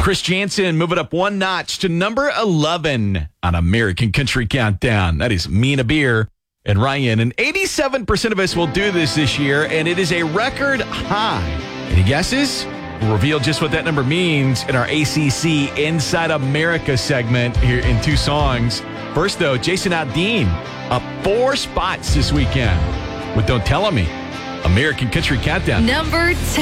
Chris Jansen moving up one notch to number 11 on American Country Countdown. That is Mina Beer and Ryan. And 87% of us will do this year, and it is a record high. Any guesses? We'll reveal just what that number means in our ACC Inside America segment here in 2 songs. First, though, Jason Aldean up 4 spots this weekend with Don't Tell Me, American Country Countdown. Number 10.